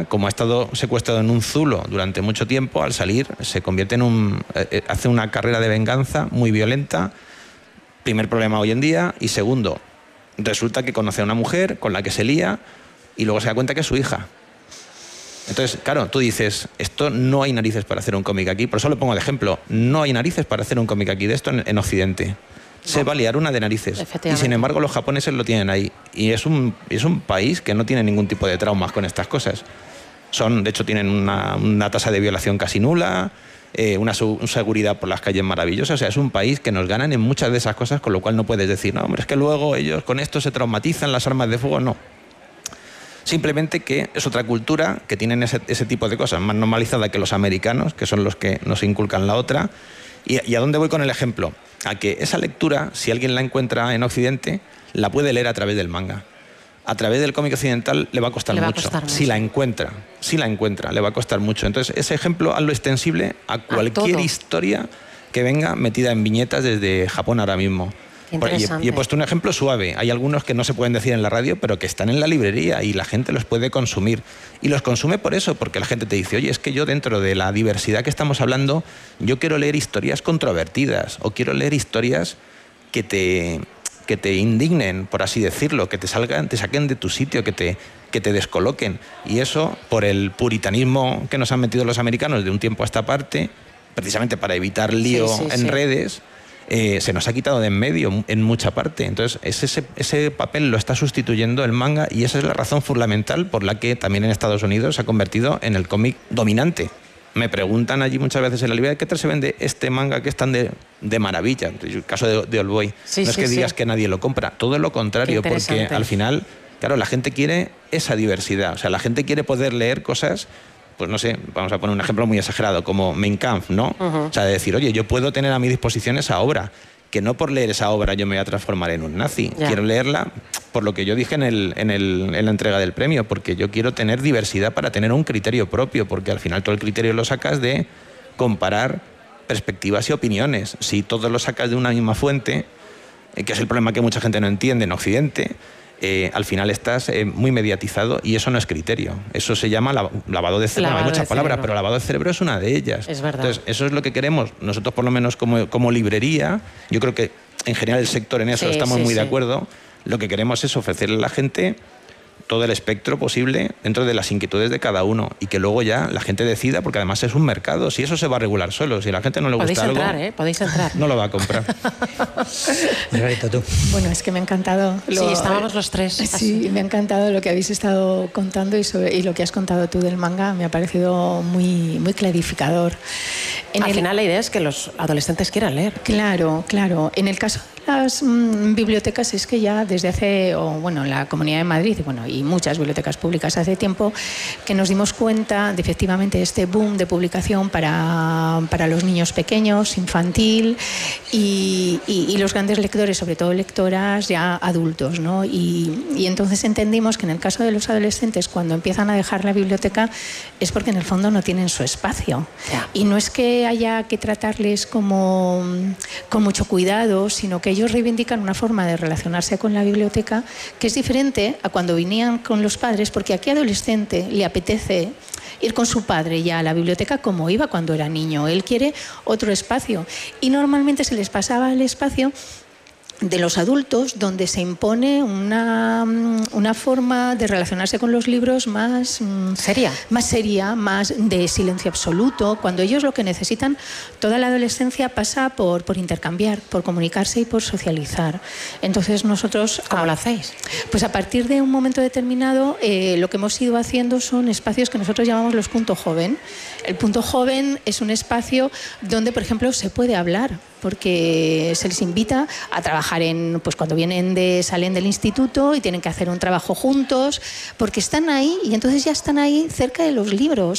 como ha estado secuestrado en un zulo durante mucho tiempo, al salir se convierte en hace una carrera de venganza muy violenta. Primer problema hoy en día. Y segundo, resulta que conoce a una mujer con la que se lía y luego se da cuenta que es su hija. Entonces, claro, tú dices, esto no hay narices para hacer un cómic aquí. Por eso lo pongo de ejemplo. No hay narices para hacer un cómic aquí de esto en Occidente. Se va a liar una de narices. Y sin embargo los japoneses lo tienen ahí. Y es un país que no tiene ningún tipo de traumas con estas cosas. De hecho, tienen una tasa de violación casi nula, una seguridad por las calles maravillosa. O sea, es un país que nos ganan en muchas de esas cosas, con lo cual no puedes decir, no, hombre, es que luego ellos con esto se traumatizan, las armas de fuego. No. Simplemente que es otra cultura, que tienen ese tipo de cosas más normalizada que los americanos, que son los que nos inculcan la otra. ¿Y a dónde voy con el ejemplo? A que esa lectura, si alguien la encuentra en Occidente, la puede leer a través del manga. A través del cómic occidental le va a costar mucho. Si la encuentra, le va a costar mucho. Entonces, ese ejemplo hazlo extensible a cualquier historia que venga metida en viñetas desde Japón ahora mismo. Y he puesto un ejemplo suave. Hay algunos que no se pueden decir en la radio, pero que están en la librería y la gente los puede consumir. Y los consume por eso, porque la gente te dice, oye, es que yo dentro de la diversidad que estamos hablando, yo quiero leer historias controvertidas o quiero leer historias que te indignen, por así decirlo, que te saquen de tu sitio, que te descoloquen. Y eso, por el puritanismo que nos han metido los americanos de un tiempo a esta parte, precisamente para evitar lío en redes, se nos ha quitado de en medio en mucha parte. Entonces, ese papel lo está sustituyendo el manga y esa es la razón fundamental por la que también en Estados Unidos se ha convertido en el cómic dominante. Me preguntan allí muchas veces en la librería, ¿qué tal se vende este manga que es tan de maravilla? El caso de Old Boy. No es que digas que nadie lo compra, todo lo contrario, porque al final, claro, la gente quiere esa diversidad. O sea, la gente quiere poder leer cosas, pues no sé, vamos a poner un ejemplo muy exagerado, como Mein Kampf, ¿no? O sea, de decir, oye, yo puedo tener a mi disposición esa obra, que no por leer esa obra yo me voy a transformar en un nazi. Quiero leerla por lo que yo dije en la entrega del premio, porque yo quiero tener diversidad para tener un criterio propio, porque al final todo el criterio lo sacas de comparar perspectivas y opiniones. Si todo lo sacas de una misma fuente, que es el problema que mucha gente no entiende en Occidente, al final estás muy mediatizado y eso no es criterio. Eso se llama lavado de cerebro. Hay muchas palabras, pero lavado de cerebro es una de ellas. Es verdad. Entonces, eso es lo que queremos. Nosotros, por lo menos como librería, yo creo que en general el sector en eso estamos muy de acuerdo. Lo que queremos es ofrecerle a la gente todo el espectro posible dentro de las inquietudes de cada uno y que luego ya la gente decida, porque además es un mercado. Si eso se va a regular solo, si a la gente no le gusta algo, podéis entrar. No lo va a comprar. Margarita, tú. Bueno, es que me ha encantado. Sí, estábamos los tres. Sí, me ha encantado lo que habéis estado contando y lo que has contado tú del manga. Me ha parecido muy, muy clarificador. Al final la idea es que los adolescentes quieran leer. Claro, claro. En el caso de las bibliotecas es que ya desde hace, la Comunidad de Madrid y muchas bibliotecas públicas hace tiempo que nos dimos cuenta de efectivamente este boom de publicación para los niños pequeños, infantil y los grandes lectores, sobre todo lectoras ya adultos, ¿no? Y entonces entendimos que en el caso de los adolescentes, cuando empiezan a dejar la biblioteca es porque en el fondo no tienen su espacio. Y no es que haya que tratarles con mucho cuidado, sino que ellos reivindican una forma de relacionarse con la biblioteca que es diferente a cuando venían con los padres, porque a qué adolescente le apetece ir con su padre ya a la biblioteca como iba cuando era niño. Él quiere otro espacio y normalmente se les pasaba el espacio de los adultos, donde se impone una forma de relacionarse con los libros más seria, más de silencio absoluto, cuando ellos lo que necesitan, toda la adolescencia pasa por intercambiar, por comunicarse y por socializar. Entonces nosotros... ¿Cómo lo hacéis? Pues a partir de un momento determinado, lo que hemos ido haciendo son espacios que nosotros llamamos los punto joven. El punto joven es un espacio donde, por ejemplo, se puede hablar, porque se les invita a trabajar cuando salen del instituto y tienen que hacer un trabajo juntos, porque están ahí y entonces ya están ahí cerca de los libros.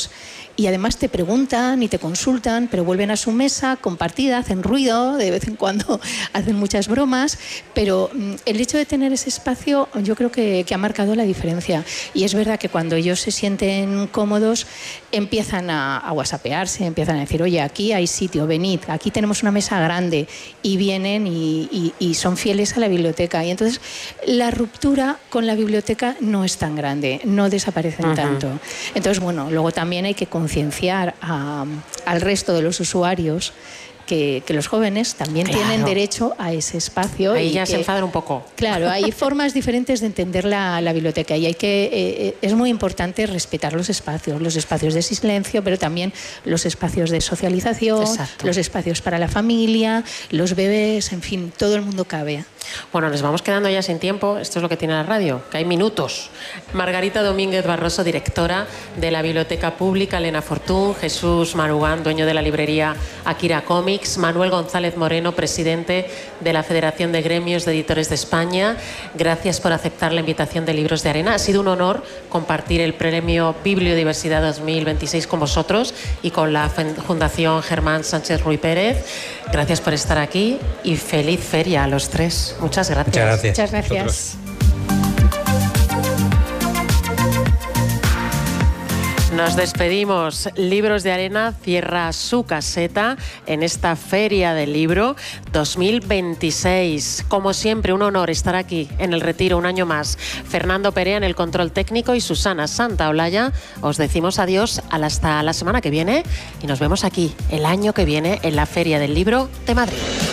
y además te preguntan y te consultan, pero vuelven a su mesa compartida, hacen ruido, de vez en cuando hacen muchas bromas, pero el hecho de tener ese espacio yo creo que ha marcado la diferencia. Y es verdad que cuando ellos se sienten cómodos empiezan a whatsappearse, empiezan a decir, oye, aquí hay sitio, venid, aquí tenemos una mesa grande, y vienen y son fieles a la biblioteca. Y entonces la ruptura con la biblioteca no es tan grande, no desaparecen tanto. Entonces, bueno, luego también hay que concienciar al resto de los usuarios que los jóvenes también tienen derecho a ese espacio. Ahí ya se enfadan un poco. Claro, hay formas diferentes de entender la biblioteca y es muy importante respetar los espacios de silencio, pero también los espacios de socialización, los espacios para la familia, los bebés, en fin, todo el mundo cabe. Bueno, nos vamos quedando ya sin tiempo. Esto es lo que tiene la radio, que hay minutos. Margarita Domínguez Barroso, directora de la Biblioteca Pública, Elena Fortún, Jesús Marugán, dueño de la librería Akira Comics, Manuel González Moreno, presidente de la Federación de Gremios de Editores de España. Gracias por aceptar la invitación de Libros de Arena. Ha sido un honor compartir el premio Bibliodiversidad 2026 con vosotros y con la Fundación Germán Sánchez Ruy Pérez. Gracias por estar aquí y feliz feria a los tres. Muchas gracias. Muchas gracias. Muchas gracias. Nos despedimos. Libros de Arena cierra su caseta en esta Feria del Libro 2026. Como siempre, un honor estar aquí en El Retiro un año más. Fernando Perea en el control técnico y Susana Santaolalla. Os decimos adiós hasta la semana que viene y nos vemos aquí el año que viene en la Feria del Libro de Madrid.